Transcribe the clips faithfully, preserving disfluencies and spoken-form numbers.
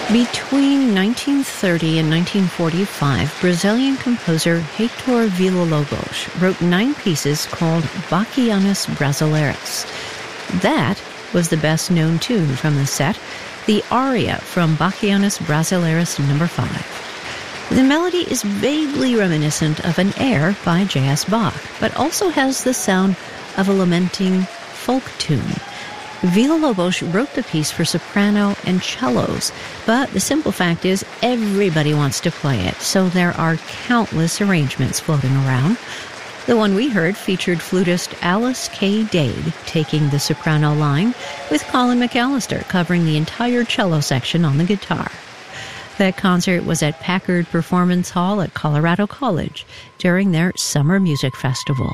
Between nineteen thirty and nineteen forty-five, Brazilian composer Heitor Villa-Lobos wrote nine pieces called Bachianas Brasileiras. That was the best-known tune from the set, the aria from Bachianas Brasileiras number five. The melody is vaguely reminiscent of an air by J S Bach, but also has the sound of a lamenting folk tune. Villa-Lobos wrote the piece for soprano and cellos, but the simple fact is everybody wants to play it, so there are countless arrangements floating around. The one we heard featured flutist Alice K. Dade taking the soprano line, with Colin McAllister covering the entire cello section on the guitar. That concert was at Packard Performance Hall at Colorado College during their Summer Music Festival.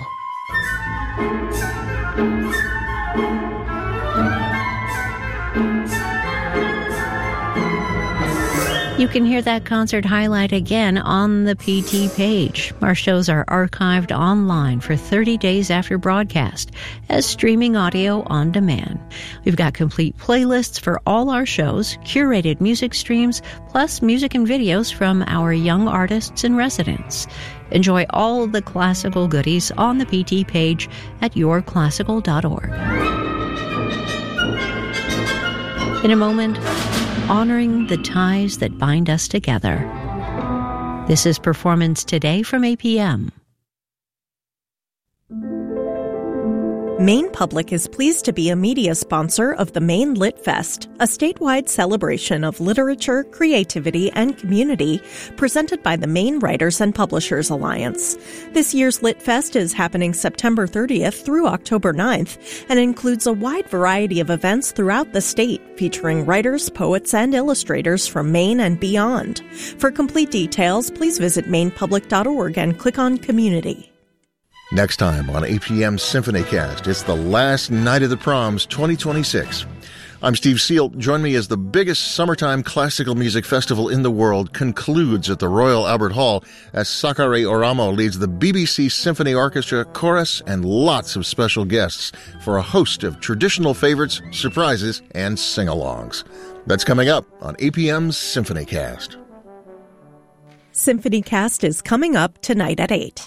You can hear that concert highlight again on the P T page. Our shows are archived online for thirty days after broadcast as streaming audio on demand. We've got complete playlists for all our shows, curated music streams, plus music and videos from our young artists and residents. Enjoy all the classical goodies on the P T page at your classical dot org. In a moment, honoring the ties that bind us together. This is Performance Today from A P M. Maine Public is pleased to be a media sponsor of the Maine Lit Fest, a statewide celebration of literature, creativity, and community presented by the Maine Writers and Publishers Alliance. This year's Lit Fest is happening September thirtieth through October ninth and includes a wide variety of events throughout the state featuring writers, poets, and illustrators from Maine and beyond. For complete details, please visit maine public dot org and click on Community. Next time on A P M SymphonyCast, it's the last night of the proms twenty twenty-six. I'm Steve Seal. Join me as the biggest summertime classical music festival in the world concludes at the Royal Albert Hall as Sakari Oramo leads the B B C Symphony Orchestra, chorus, and lots of special guests for a host of traditional favorites, surprises, and sing-alongs. That's coming up on A P M's SymphonyCast. SymphonyCast is coming up tonight at eight.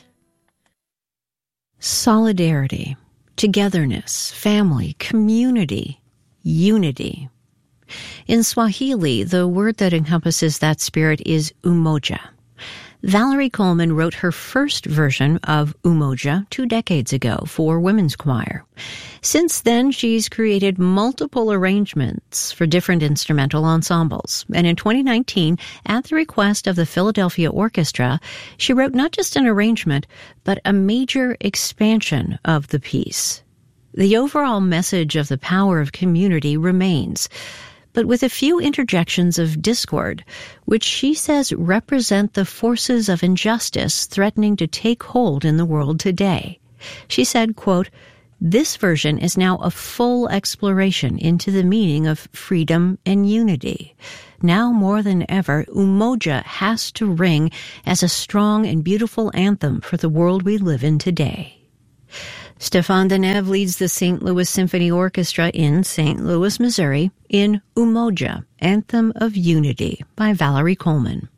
Solidarity, togetherness, family, community, unity. In Swahili, the word that encompasses that spirit is umoja. Valerie Coleman wrote her first version of Umoja two decades ago for women's choir. Since then, she's created multiple arrangements for different instrumental ensembles. And in twenty nineteen, at the request of the Philadelphia Orchestra, she wrote not just an arrangement, but a major expansion of the piece. The overall message of the power of community remains, but with a few interjections of discord, which she says represent the forces of injustice threatening to take hold in the world today. She said, quote, "This version is now a full exploration into the meaning of freedom and unity. Now more than ever, Umoja has to ring as a strong and beautiful anthem for the world we live in today." Stéphane Deneuve leads the Saint Louis Symphony Orchestra in Saint Louis, Missouri, in Umoja, Anthem of Unity by Valerie Coleman.